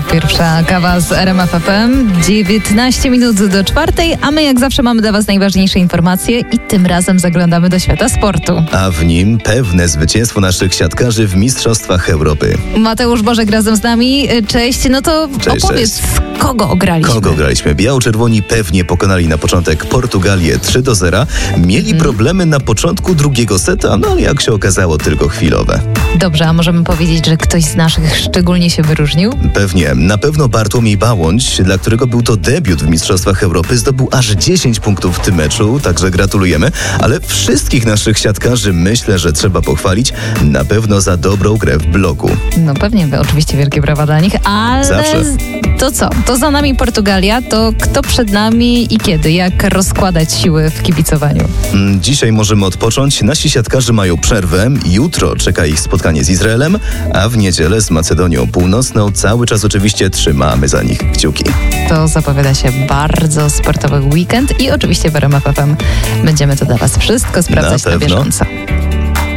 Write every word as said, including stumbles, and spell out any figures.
pierwsza kawa z R M F F M. dziewiętnaście minut do czwartej, a my jak zawsze mamy dla Was najważniejsze informacje i tym razem zaglądamy do świata sportu. A w nim pewne zwycięstwo naszych siatkarzy w Mistrzostwach Europy. Mateusz Bożek razem z nami. Cześć, no to Cześć, opowiedz, cześć. kogo ograliśmy? Kogo graliśmy? Biało-czerwoni pewnie pokonali na początek Portugalię trzy do zera. Mieli Mhm. problemy na początku drugiego seta, no jak się okazało tylko chwilowe. Dobrze, a możemy powiedzieć, że ktoś z naszych szczególnie się wyróżnił? Pewnie. Na pewno Bartłomiej Bałądź, dla którego był to debiut w Mistrzostwach Europy, zdobył aż dziesięć punktów w tym meczu, także gratulujemy. Ale wszystkich naszych siatkarzy myślę, że trzeba pochwalić na pewno za dobrą grę w bloku. No pewnie, oczywiście wielkie brawa dla nich, ale Zawsze. to co? To za nami Portugalia, to kto przed nami i kiedy? Jak rozkładać siły w kibicowaniu? Mm, Dzisiaj możemy odpocząć. Nasi siatkarze mają przerwę. Jutro czeka ich spotkanie z Izraelem, a w niedzielę z Macedonią Północną. Cały czas oczywiście trzymamy za nich kciuki. To zapowiada się bardzo sportowy weekend i oczywiście w R M F F M będziemy to dla Was wszystko sprawdzać Na na pewno. bieżąco.